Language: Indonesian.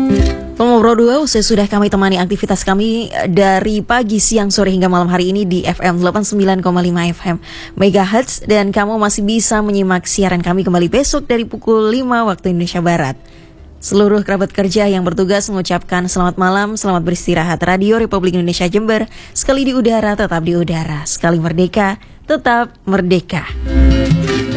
Pengobrol 2 usai sudah kami temani aktivitas kami dari pagi, siang, sore hingga malam hari ini di FM 89,5 FM MHz, dan kamu masih bisa menyimak siaran kami kembali besok dari pukul 5 waktu Indonesia Barat. Seluruh kerabat kerja yang bertugas mengucapkan selamat malam, selamat beristirahat. Radio Republik Indonesia Jember, sekali di udara tetap di udara, sekali merdeka tetap merdeka.